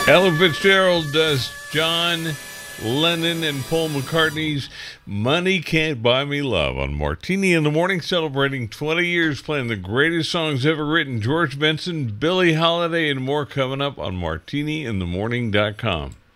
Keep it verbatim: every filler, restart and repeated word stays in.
Ella Fitzgerald does John Lennon and Paul McCartney's Money Can't Buy Me Love on Martini in the Morning, celebrating twenty years playing the greatest songs ever written. George Benson, Billie Holiday, and more coming up on martini in the morning dot com.